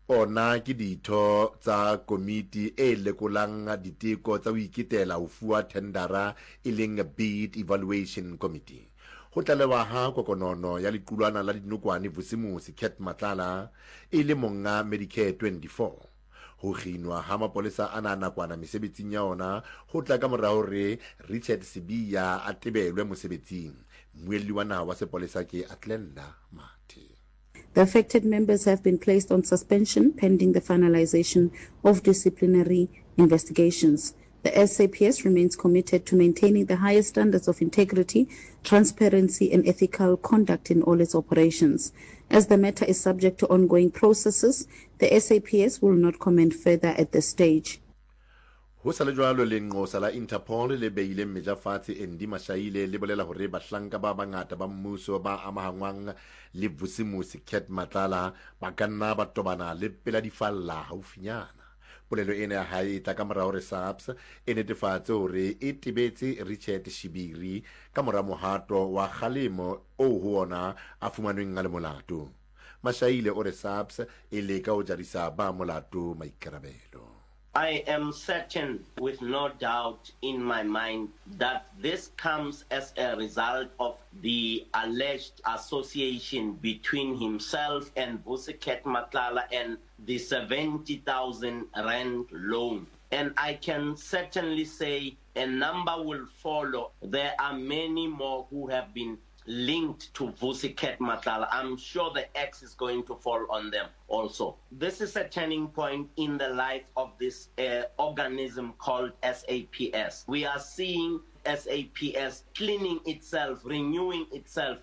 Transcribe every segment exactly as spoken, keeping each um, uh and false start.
ona ke ditho tsa komiti e lekolang diteko tsa ho iketela ho fuwa tendera e leng bid evaluation committee. Ho tlalewa ha kokonono ya lequlwana la dinokwane Vusimusi Cat Matlala e le monga Medicare twenty-four. Ho kginwa ha mapolesa ana nakwana mesebetsing ya ona ho tla ka mora hore Richard Sibiya a tebelwe mosebetsing. Mmuelli wa naha wa sepolesa ke Atlenda Mati. The affected members have been placed on suspension pending the finalization of disciplinary investigations. The S A P S remains committed to maintaining the highest standards of integrity, transparency, and ethical conduct in all its operations. As the matter is subject to ongoing processes, the S A P S will not comment further at this stage. Ho sa le jwalo le nqosa la Interpol le beile meja fatshe Endi Mashaile le bolela hore bahlanka ba bangata ba mmuso ba amahangwang le Vusimusi Cat Matlala ba kanna ba tobana le pela difalla haufinyana. Polelo ena ya hae tla ka mora hore SAPS e netefatse hore e tebetse Richard Shibiri ka mora mohato wa kgalemo o ho ona a fumanweng a le molato. Mashaile o re SAPS e leka ho jarisa ba molato maikarabelo. I am certain with no doubt in my mind that this comes as a result of the alleged association between himself and Vusi Cat Matlala and the seventy thousand rand loan. And I can certainly say a number will follow. There are many more who have been linked to Vusi Cat Matlala. I'm sure the X is going to fall on them also. This is a turning point in the life of this uh, organism called S A P S. We are seeing S A P S cleaning itself, renewing itself.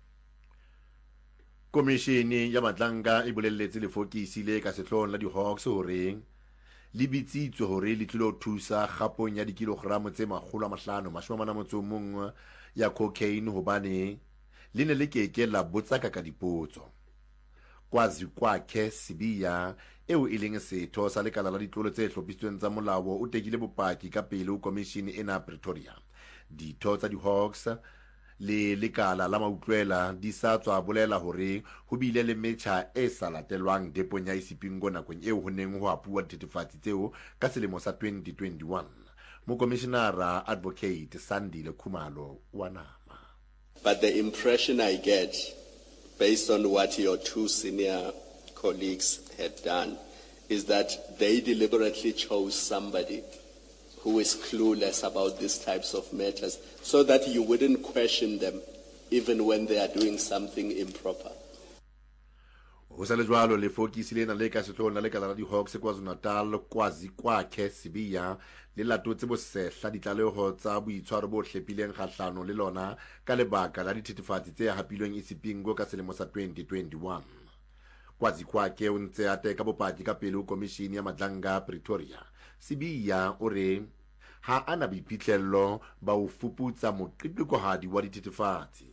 Komishini ya Matlanga e bolelletse le fokisi le ka sehloohong la di-Hawks hore le bitsitswe hore le tlilo thusa gapong ya dikilogramo tse makgolo a mahlano mashome a mane a mong ya cocaine hobane le ne le keke la botsa ka ka dipotso. Kwazi kwakhe Sibiya eo e leng setho sa lekala la ditlolo tse hlophisitsweng tsa molao o tekile bopaki ka pele ho komishini ena Pretoria. Ditho tsa di-Hawks le lekala la mautlwela di sa tswa bolela hore ho bile le metjha e sa latelwang depong ya Isipingo nakong eo ho neng ho apuwa dithethefatsi tseo ka selemo sa twenty twenty-one. Mo-commissionara Advocate Sandile Khumalo wa Nama. But the impression I get, based on what your two senior colleagues had done, is that they deliberately chose somebody who is clueless about these types of matters, so that you wouldn't question them, even when they are doing something improper. Ho sa le jwalo le fokisi lena le ka sehloohong la lekala la di-Hawks KwaZulu-Natal Kwazi kwakhe Sibiya le latotse bosehla ditlaleho tsa boitshwaro bo hlepileng kgahlano le lona ka lebaka la dithethefatsi tse hapilweng Isipingo ka selemo sa twenty twenty-one. Kwazi kwakhe o ntse a teka bopaki ka pele ho komishini ya Matlanga Pretoria. Sibiya o re ha ana boiphihlello ba ho fuputsa moqeqekohadi wa dithethefatsi.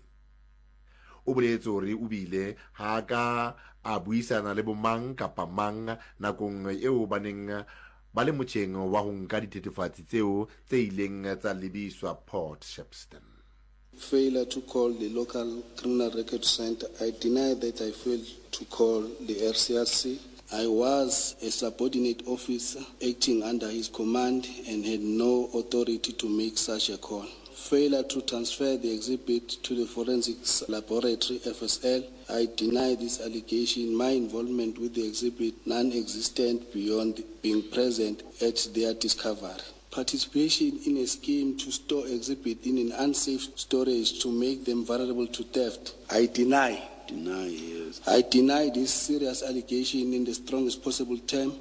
O boletse hore o bile ha ka a buisana le bomang kapa mang nakong eo ba neng ba le motjheng wa ho nka dithethefatsi tseo tse ileng tsa lebiswa Port Shepstone. Failure to call the local criminal record center. I deny that I failed to call the R C R C. I was a subordinate officer acting under his command and had no authority to make such a call. Failure to transfer the exhibit to the forensics laboratory F S L. I deny this allegation. My involvement with the exhibit non-existent beyond being present at their discovery. Participation in a scheme to store exhibit in an unsafe storage to make them vulnerable to theft. I deny. Deny, yes. I deny this serious allegation in the strongest possible term.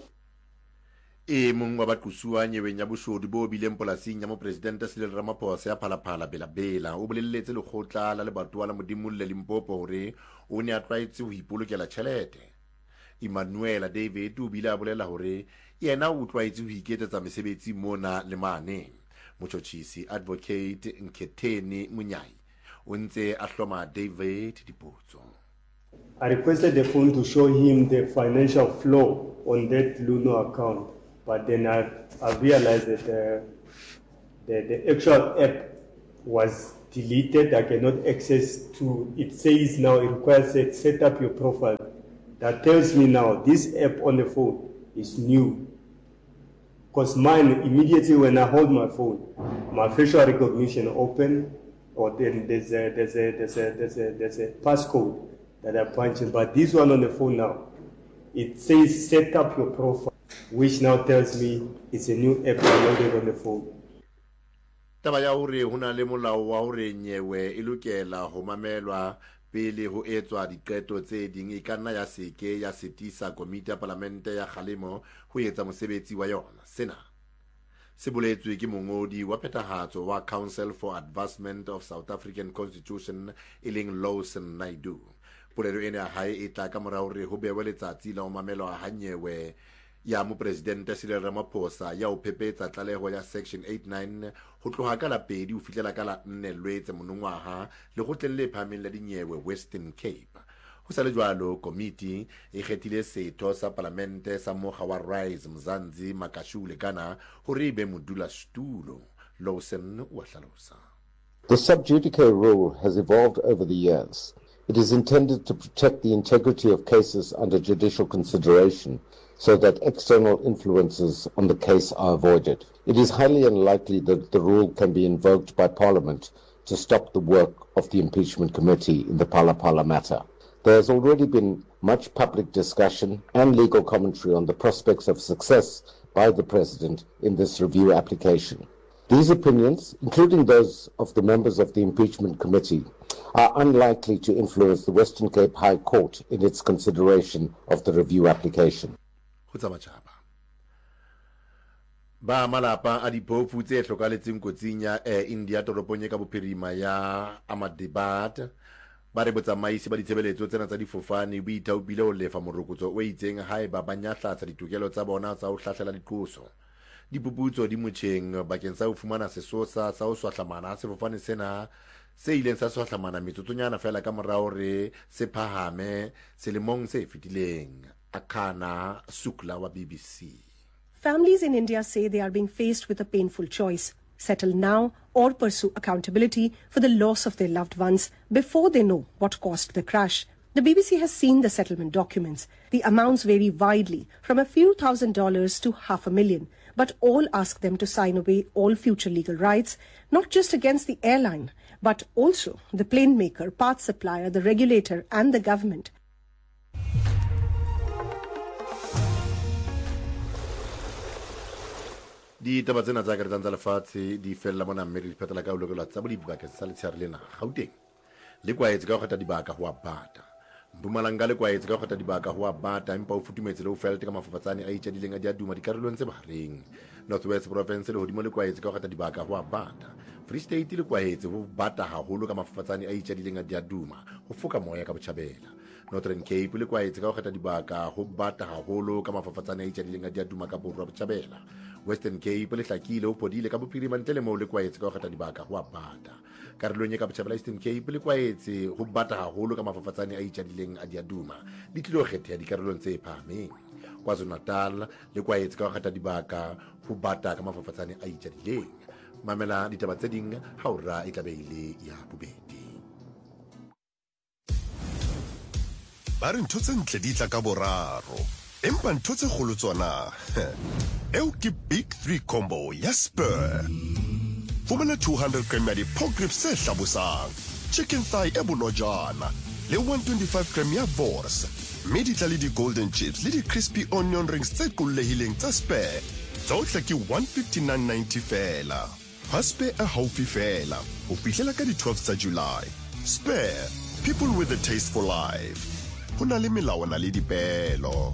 E mong wa baqusua nyeweng ya boshodu bo bileng polasing ya mo presidente Cyril Ramaphosa ya phalaphala bela-bela o bolelletse lekgotla la lebatowa la Modimo le Limpopo hore o ne a tlwaetse ho ipolokela tjhelete. Emmanuel David o bile a bolela hore yena o tlwaetse ho iketsetsa mesebetsi mona le mane. Motjhotjhisi Advocate Nketheni Munyai o ntse a hloma David dipotso. I requested the phone to show him the financial flow on that Luno account, but then I, I realized that uh, the, the actual app was deleted. I cannot access to it. Says now it requires a set up your profile that tells me now this app on the phone is new. Because mine, immediately when I hold my phone, my facial recognition open, or then there's a, there's a, there's a, there's a, there's a passcode that I punch in. But this one on the phone now, it says set up your profile, which now tells me it's a new app downloaded on the phone. Taba ya hore hona le molao wa hore nyewe e lokela ho mamelwa pele ho etswa diqeto tse ding e kana ya seke ya setisa komiti ya parlamente ya kgalemo ho etsa mosebetsi wa yona. Sena se boletswe ke mongodi wa phethahatso wa Council for Advancement of South African Constitution e leng Lawson Naidoo. Polelo ena hae e tla ka morao re ho bewe letsatsi la ho mamelwa ha nyewe ya mo presidente Cyril Ramaphosa ya o phepetsa tlaleho ya section eighty-nine ho tloha ka la pedi ho fihlela ka la nne Lwetse monongwaha le go tlelle phameng la dinyewe Western Cape. Ho sa le jwalo komiti e kgethile setho sa parlamente sa mokga wa Rise Mzansi Makashule kana hore e be modula stulo. Lawson wa hlalosa. The sub judice rule has evolved over the years. It is intended to protect the integrity of cases under judicial consideration so that external influences on the case are avoided. It is highly unlikely that the rule can be invoked by Parliament to stop the work of the impeachment committee in the Phala Phala matter. There has already been much public discussion and legal commentary on the prospects of success by the President in this review application. These opinions, including those of the members of the impeachment committee, are unlikely to influence the Western Cape High Court in its consideration of the review application. Ba malapa a dipofu tse hlokaletseng kotsing ya Air India toropong ka bophirima ya Ahmedabad ba re botsamaisi ba ditshebeletso tsena tsa difofane bo ithaopile ho lefa morokotso o itseng haeba ba nyahlatsa ditokelo tsa bona tsa ho hlahlela diqoso. Dipuputso di motjheng bakeng sa ho fumana sesosa sa ho swahlamana sefofane sena se ileng sa swahlamana metsotsonyana fela ka morao re se phahame selemong se fetileng. Akana Sukla wa B B C. Families in India say they are being faced with a painful choice: settle now or pursue accountability for the loss of their loved ones before they know what caused the crash. The B B C has seen the settlement documents. The amounts vary widely, from a few thousand dollars to half a million, but all ask them to sign away all future legal rights, not just against the airline, but also the plane maker, parts supplier, the regulator and the government. Di taba tsena tsa karetang tsa lefatshe di fella mona mme re iphetela ka ulokelo tsa bodibaka sa letshehare lena Gauteng le kwaetse ka go kgetha dibaka go abata Mpumalanga le kwaetse ka go kgetha dibaka go abata empa o futumetse le o felt ka mafafatsane a itjadileng a diaduma dikarolong tse bahareng. Northwest Province le hodimo le kwaetse ka go kgetha dibaka go abata. Free State le kwaetse ho bata haholo ka mafafatsane a itjadileng a diaduma ho foka moya ka botjhabela. Northern Cape le kwaetse ka go kgetha dibaka ho bata haholo ka mafafatsane a itjadileng a diaduma ka borwa botjhabela. Western Cape le hlakile ho podile ka bophirima ntle le moo le kwaetse ka go kgetha dibaka go abata. Karolong ya ka botjhabela Eastern Cape le kwaetse ho bata haholo ka mafafatsane a itjadileng a diaduma di tlilo kgetha dikarolong tse phahameng. KwaZulu-Natal le kwaetse ka go kgetha dibaka ho bata ka mafafatsane a itjadileng. Mamela ditaba tse ding ha ora e tlabeile ya bobedi. Ba re ntho tse ntle di tla ka boraro empa ntho tse kgolo tsona eo ke Big Three combo ya Spur. Fumana two hundred gram ya di-pork ribs se hlabosang, chicken thigh e bonojana le one twenty-five gram ya Vors, mme di tla le di-golden chips le di-crispy onion rings tse qollehileng tsa Spur. Tsohle ke one fifty-nine ninety fela. Ha Spur e haufi fela ho fihlela ka di-twelve tsa July. Spur, people with a taste for life. Ho na le melawana le dipelo.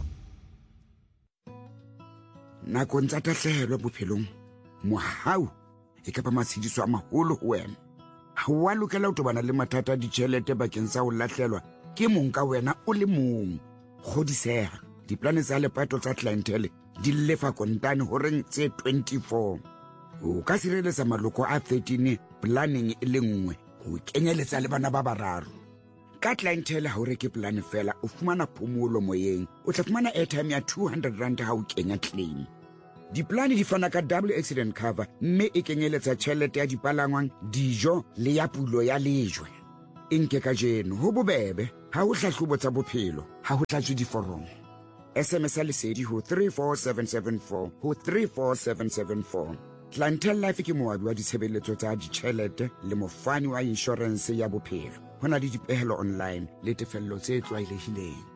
Nakong tsa tahlehelo bophelong mohau e ka ba matshidiso a maholo ho wena. Ha wa lokela ho tobana le mathata a ditjhelete bakeng sa ho lahlelwa ke mong ka wena o le mong. Kgodiseha diplane tsa lepato tsa clientele di lefa kontane ho reng tse twenty-four. O ka sireletsa maloko a thirteen planning e le nngwe ho kenyeletsa le bana ba bararo. Ka clientele ha o reke plan fela o fumana phomolo moyeng, o tla fumana airtime ya two hundred rand ha o kenya claim. Diplane di fana ka double accident cover mme e kenyeletsa tjhelete ya dipalangwang, dijo le ya pulo ya lejwe. Enke ka jeno ho bobebe ha o hlahlobo tsa bophelo ha ho tlatswe diforomo. S M S lesedi ho three four seven seven four ho three four seven seven four. Clientele Life ke moabi wa ditshebeletso tsa ditjhelete le mofani wa insurance ya bophelo. Hona le dipehelo online le tefello tse tlwaelehileng.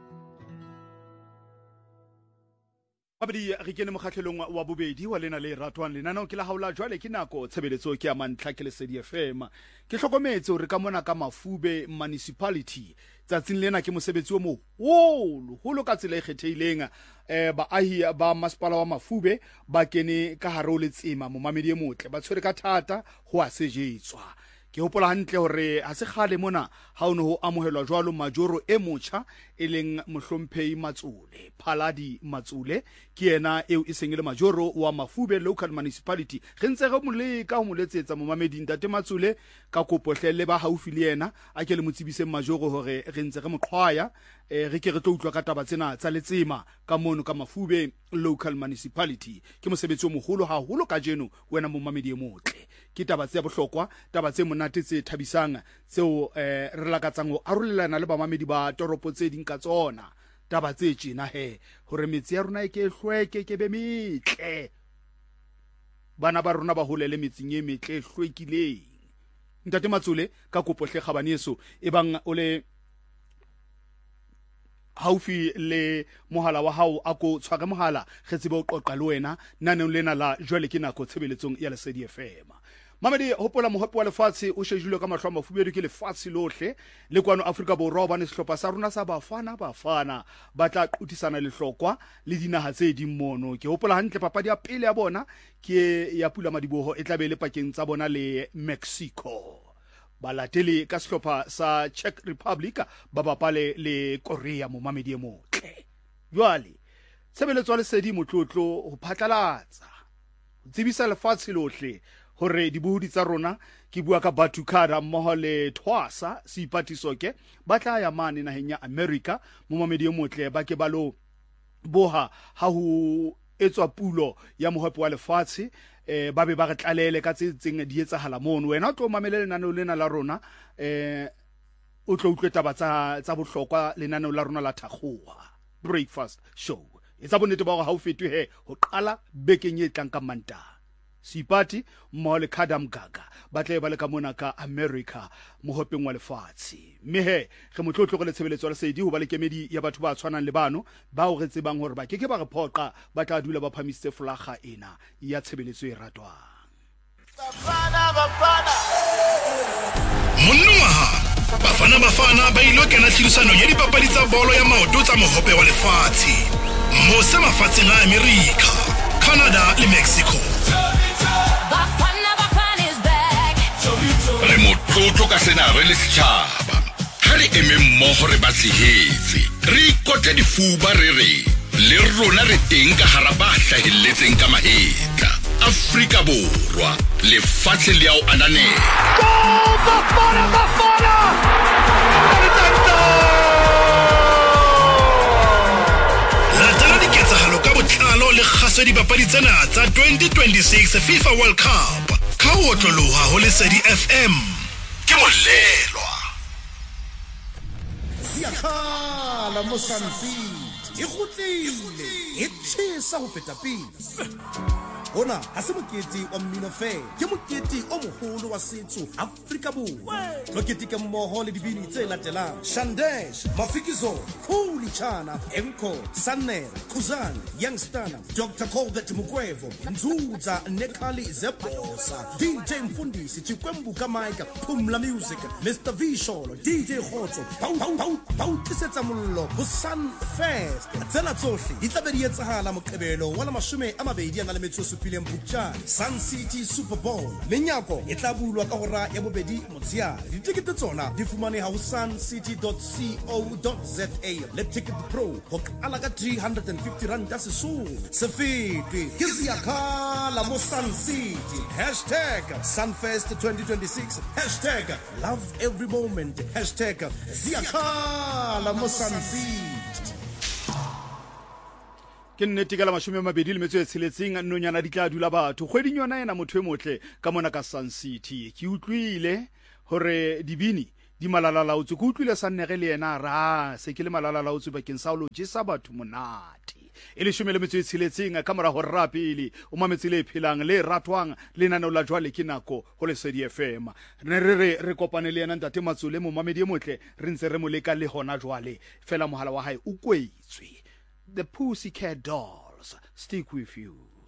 Abdi re kene mokgahlelong wa bobedi wa lena le ratwang lenaneo ke la haola jwale ke nako tshebeletso ke ya Mantlha ke Lesedi F M. Ke hlokometse hore ka mona ka Mafube municipality tsatsing lena ke mosebetsi o moholo holo ka tsela e kgethehileng eh baahi ba masepala wa Mafube ba kene ka hare ho letsema momamedi e motle ba tshwere ka thata ho a sejetswa. Ke hopola hantle hore ha se khale mona ha o ne ho amohelwa jwalo majoro e motjha e leng Mohlomphehi Matsule Phaladi Matsule ke yena eo e seng le majoro wa Mafube local municipality re ntse re moleka ho moletsetsa momamedi Ntate Matsule ka kopo hlelle ba haufi le yena a ke le motsibise majoro hore re ntse re moqhwaya re ke re tlo utlwa ka taba tsena tsa letsema ka mono ka Mafube local municipality ke mosebetsi o moholo haholo ka jeno wena momamedi e motle ke taba tse bohlokwa taba tse monate tse thabisang tseo eh re lakatsang ho arolelana le bamamedi ba toropo tse ding ka tsona taba tse tjena he hore metsi ya rona e ke hlweke ke be metle bana ba rona ba holele metsing e metle hlwekileng. Ntate Matsule ka kopo hle khabane eso e bang o le haufi le mohala wa hao a ko tshware mohala ge tsebe o qoqa le wena naneng lena la jwale ke nako tshebeletsong ya Lesedi F M. Mamedi hopola mohope wa lefatshe o shejilwe ka mahlo a mafubedu ke lefatshe lohle le kwano Afrika Borwa ba ne sehlopha sa rona sa bafana bafana ba tla qutisana le hlokwa le dinaha tse di mono. Ke hopola hantle papadi ya pele ya bona ke ya Pula Madiboho e tla be le pakeng tsa bona le Mexico. Balateli ka sehlopha sa Czech Republic ba bapale le Korea momamedi e motle. Jwale tshebeletso le Lesedi motlotlo ho phatlalatsa ho tsebisa lefatshe lohle hore dibuhudi tsa rona ke bua ka Batukara mmoho le Thwasa seipatiso ke ba tla ya mane naheng ya America momamedi e motle ba ke balo boha ha ho etswa pulo ya mohope wa lefatshe eh ba be ba re tlalele ka tsetseng di etsahala mono wena o tlo mamelele naneo lena la rona eh o tlo utlwe taba tsa tsa bohlokwa lenaneo la rona la Thakgoa breakfast show etsa bonnete ba go ha o fetwe he ho qala bekeng e tlang ka Mantaha Sipati mo le Khadam Gaga ba tle ba le ka mona ka America mohopeng wa lefatshe mme he ge motlotlo go le tshebeletso la Lesedi ho ba le kemedi ya batho ba tshwanang le bano ba o re tsebang hore ba keke ba re phoqa ba tla dula ba phamisitse flaga ena ya tshebeletso e ratwang. Bafana bafana Monongwaha Bafana Bafana ba ilo kena tlhidisano ya dipapadi tsa bolo ya maoto tsa mohope wa lefatshe mose mafatsheng a America, Canada le Mexico. Bafana Bafana is back. Re motlotlo ka sena re le setjhaba ha re eme mmoho re ba tshehetse re ikotle difuba re re le rona re teng ka hara ba hlahelletseng ka mahetla Afrika Borwa lefatshe le ao ananela. Bafana Bafana latela diketsahalo ka botlalo le kgaso dipapadi tsena tsa twenty twenty-six FIFA World Cup ka ho otloloha ho Lesedi F M ke molelwa Siakhala mo Sunfit e kgutlile e tshisa ho feta pele. Hona ha se mokete wa mmino fela ke mokete o moholo wa setso Afrika Borwa. Lokete ke mmoho le dibini tse latelang Shandesh, Mafikizo, Holy Chana, Enko, Sanel, Kuzan, Youngstana, Doctor Colbert Mugwevo, Nzuza, Nekali Zeposa, D J Mfundisi, Chikwembu Kamaika, Pumla Music, Mister Visholo, D J Khotso, Pau Pau Pau Pau Tisetsa Mollo, Sun Fest. Tsena tsohle di tla be di etsahala Moqebelo wa mashome a mabedi a na le metso supileng Phupjane. Sun City Super Bowl menyako e tla bulwa ka hora ya bobedi motsheare. Ditikete tsona di fumaneha ho suncity dot co dot za le Ticket Pro ho qala ka three hundred fifty rand a sesong. Se fete ke Siakhala mo Sun City hashtag Sunfest twenty twenty-six hashtag love every moment hashtag Siakhala mo Sun City. Ke nnete ka la mashome a mabedi le metso e tsheletseng nnonyana di tla dula batho kgwedi nyona ena motho e motle ka mona ka Sun City ke utlwile hore dibini di malalalaotswe ke utlwile sa nnege le yena ra se ke le malalalaotswe bakeng sa lo jesa batho monate e le shome le metso e tsheletseng ka mora go rra pele o mametse le phelang le ratwang le nanao la jwale ke nako go Lesedi F M re re re re kopane le yena ntate Matsole mo mamedi e motle re ntse re mo leka le hona jwale fela mohala wa hae o kwetswe. The Pussycat Dolls, stick with you.